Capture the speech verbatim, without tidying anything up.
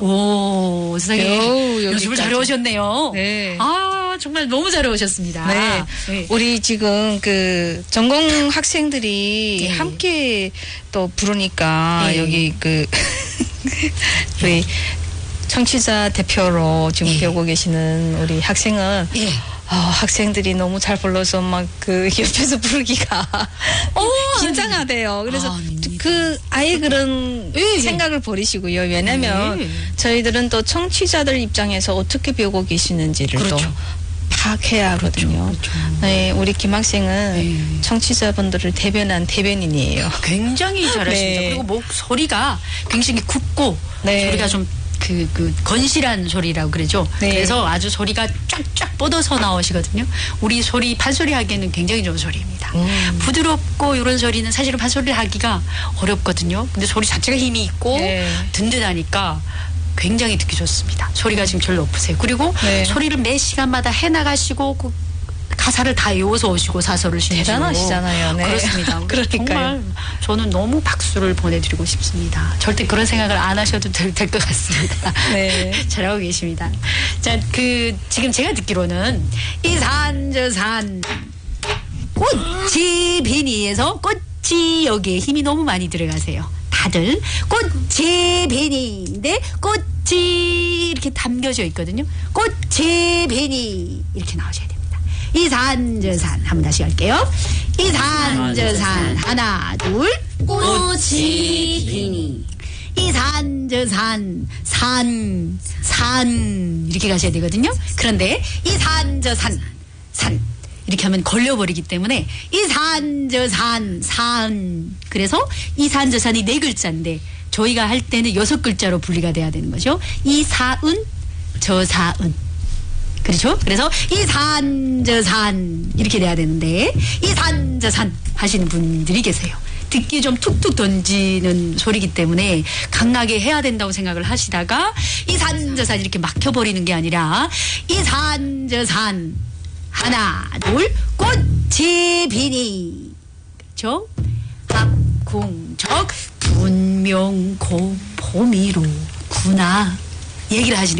오, 세상에. 오, 연습을 잘 해오셨네요. 네. 아, 정말 너무 잘 해오셨습니다. 네. 네. 우리 지금 그 전공 학생들이 네. 함께 또 부르니까 네. 여기 그 우리 청취자 대표로 지금 네. 배우고 계시는 우리 학생은 예. 아, 학생들이 너무 잘 불러서 막 그 옆에서 부르기가 어, 긴장하대요. 그래서 아, 아닙니다. 그 아예 그런 예, 예. 생각을 버리시고요. 왜냐면 예. 저희들은 또 청취자들 입장에서 어떻게 배우고 계시는지를 그렇죠. 또 파악해야 하거든요. 그렇죠. 네, 우리 김 학생은 네. 청취자분들을 대변한 대변인이에요. 굉장히 잘하십니다. 네. 그리고 목소리가 굉장히 굵고 네. 소리가 좀 그, 그, 건실한 소리라고 그러죠. 네. 그래서 아주 소리가 쫙쫙 뻗어서 나오시거든요. 우리 소리, 판소리 하기에는 굉장히 좋은 소리입니다. 음. 부드럽고 이런 소리는 사실은 판소리를 하기가 어렵거든요. 근데 소리 자체가 힘이 있고 네. 든든하니까 굉장히 듣기 좋습니다. 소리가 지금 제일 높으세요. 그리고 네. 소리를 매 시간마다 해나가시고 그 가사를 다 외워서 오시고 사설을 신시고 대단하시잖아요. 네. 그렇습니다. 그러니까요. 정말 저는 너무 박수를 보내드리고 싶습니다. 절대 그런 생각을 안 하셔도 될 것 같습니다. 네. 잘하고 계십니다. 자, 그 지금 제가 듣기로는 이 산 저 산 꽃이 비니에서 꽃이 여기에 힘이 너무 많이 들어가세요. 다들 꽃이 비니인데 꽃이 이렇게 담겨져 있거든요. 꽃이 비니 이렇게 나오셔야 됩니다. 이 산 저 산 한번 다시 할게요. 이 산 저 산 하나 둘 꽃이 피니 이 산 저 산 산 산 이렇게 가셔야 되거든요. 그런데 이 산 저 산 산 이렇게 하면 걸려버리기 때문에 이 산 저 산 산 그래서 이 산 저 산이 네 글자인데 저희가 할 때는 여섯 글자로 분리가 돼야 되는 거죠. 이 사은 저 사은 그렇죠? 그래서 이 산 저 산 이렇게 돼야 되는데 이 산 저 산 하시는 분들이 계세요. 듣기 좀 툭툭 던지는 소리이기 때문에 강하게 해야 된다고 생각을 하시다가 이 산 저 산 이렇게 막혀버리는 게 아니라 이 산 저 산 하나 둘 꽃이 비니 그렇죠? 합궁적 분명고 봄이로구나 얘기를 하시는